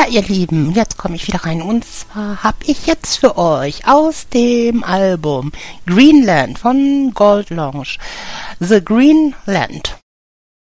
ihr Lieben, jetzt komme ich wieder rein. Und zwar habe ich jetzt für euch aus dem Album Greenland von Gold Lounge The Greenland